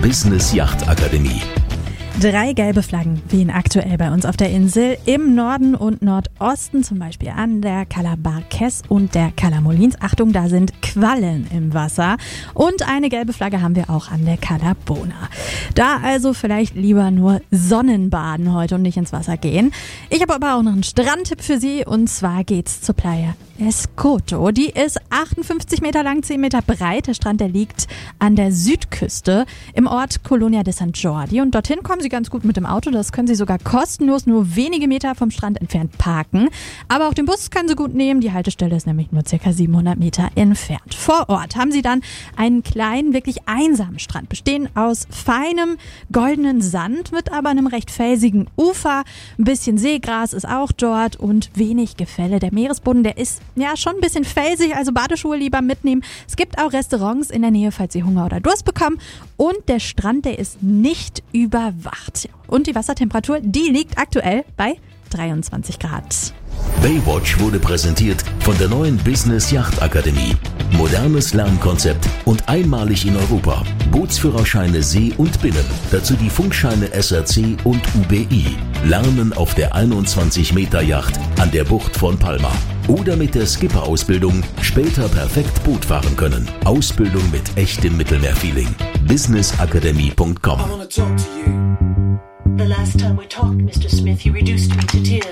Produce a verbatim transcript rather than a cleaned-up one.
Business Yacht Akademie. Drei gelbe Flaggen wehen aktuell bei uns auf der Insel. Im Norden und Nordosten, zum Beispiel an der Cala Barqués und der Cala Molins. Achtung, da sind Quallen im Wasser. Und eine gelbe Flagge haben wir auch an der Cala Bona. Da also vielleicht lieber nur Sonnenbaden heute und nicht ins Wasser gehen. Ich habe aber auch noch einen Strandtipp für Sie, und zwar geht's zur Playa Escoto. Die ist achtundfünfzig Meter lang, zehn Meter breit. Der Strand, der liegt an der Südküste im Ort Colonia de San Jordi. Und dorthin kommen Sie ganz gut mit dem Auto. Das können Sie sogar kostenlos nur wenige Meter vom Strand entfernt parken. Aber auch den Bus können Sie gut nehmen. Die Haltestelle ist nämlich nur circa siebenhundert Meter entfernt. Vor Ort haben Sie dann einen kleinen, wirklich einsamen Strand, bestehend aus feinem, goldenen Sand mit aber einem recht felsigen Ufer. Ein bisschen Seegras ist auch dort und wenig Gefälle. Der Meeresboden, der ist ja schon ein bisschen felsig, also Badeschuhe lieber mitnehmen. Es gibt auch Restaurants in der Nähe, falls Sie Hunger oder Durst bekommen. Und der Strand, der ist nicht überwacht. Und die Wassertemperatur, die liegt aktuell bei dreiundzwanzig Grad. Baywatch wurde präsentiert von der neuen Business Yacht Akademie. Modernes Lernkonzept und einmalig in Europa. Bootsführerscheine See und Binnen. Dazu die Funkscheine S R C und U B I. Lernen auf der einundzwanzig Meter Yacht an der Bucht von Palma. Oder mit der Skipper-Ausbildung später perfekt Boot fahren können. Ausbildung mit echtem Mittelmeerfeeling. business academy punkt com. The last time we talked, Mister Smith, you reduced me to tears.